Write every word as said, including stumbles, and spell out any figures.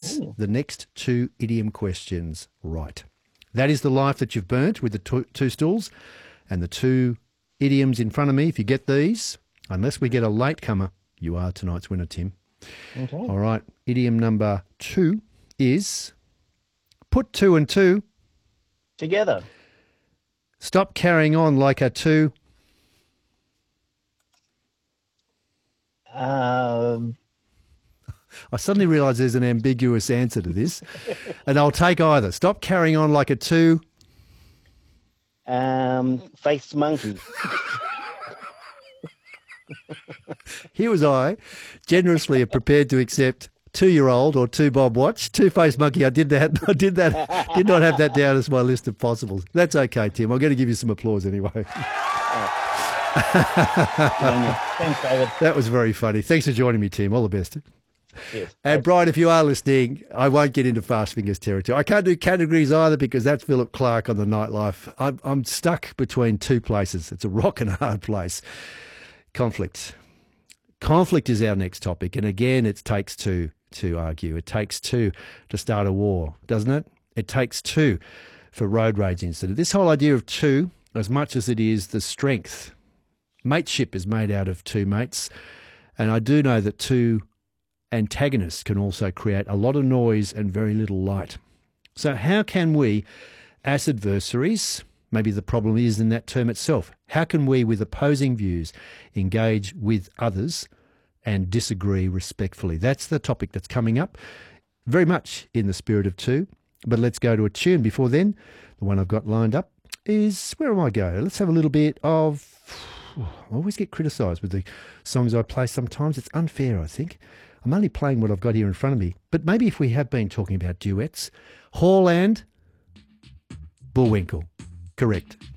Ooh. The next two idiom questions right. That is the life that you've burnt with the two, two stools and the two idioms in front of me. If you get these, unless we get a latecomer, you are tonight's winner, Tim. Okay. All right. Idiom number two is put two and two together. Stop carrying on like a two. Um, I suddenly realise there's an ambiguous answer to this, and I'll take either. Stop carrying on like a two. Um, face monkey. Here was I, generously prepared to accept two-year-old or two Bob Watch, two-faced monkey. I did that. I did that. Did not have that down as my list of possibles. That's okay, Tim. I'm going to give you some applause anyway. Thanks, David. That was very funny. Thanks for joining me, Tim. All the best. Yes. And Brian, if you are listening, I won't get into fast fingers territory. I can't do categories either because that's Philip Clark on the Nightlife. I'm, I'm stuck between two places. It's a rock and a hard place. Conflict. Conflict is our next topic. And again, it takes two to argue. It takes two to start a war, doesn't it? It takes two for road rage incident. This whole idea of two, as much as it is the strength, mateship is made out of two mates. And I do know that two antagonists can also create a lot of noise and very little light. So how can we, as adversaries, maybe the problem is in that term itself, how can we, with opposing views, engage with others and disagree respectfully? That's the topic that's coming up, very much in the spirit of two. But let's go to a tune. Before then, the one I've got lined up is, where am I going? Let's have a little bit of, I always get criticised with the songs I play sometimes. It's unfair, I think. I'm only playing what I've got here in front of me. But maybe if we have been talking about duets, Hall and Bullwinkle. Correct.